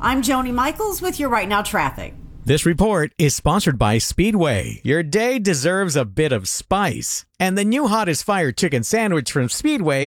I'm Joni Michaels with your Right Now traffic. This report is sponsored by Speedway. Your day deserves a bit of spice. And the new Hottest Fire chicken sandwich from Speedway